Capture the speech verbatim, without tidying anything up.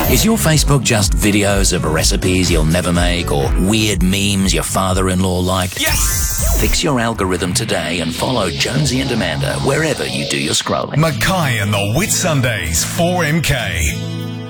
Is your Facebook just videos of recipes you'll never make or weird memes your father-in-law liked? Yes! Fix your algorithm today and follow Jonesy and Amanda wherever you do your scrolling. Mackay and the Whitsundays, four M K.